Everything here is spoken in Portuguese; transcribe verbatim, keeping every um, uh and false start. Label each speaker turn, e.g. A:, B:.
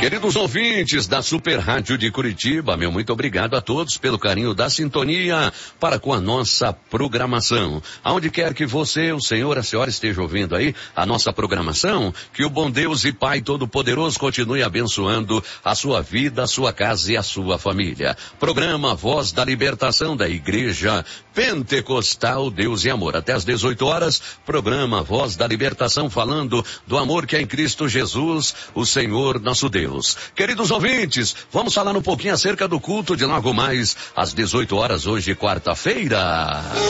A: Queridos ouvintes da Super Rádio de Curitiba, meu muito obrigado a todos pelo carinho da sintonia para com a nossa programação. Aonde quer que você, o senhor, a senhora esteja ouvindo aí a nossa programação, que o bom Deus e Pai Todo-Poderoso continue abençoando a sua vida, a sua casa e a sua família. Programa Voz da Libertação da Igreja Pentecostal Deus e Amor. Até às dezoito horas, programa Voz da Libertação falando do amor que é em Cristo Jesus, o Senhor nosso Deus. Queridos ouvintes, vamos falar um pouquinho acerca do culto de logo mais às dezoito horas, hoje, quarta-feira.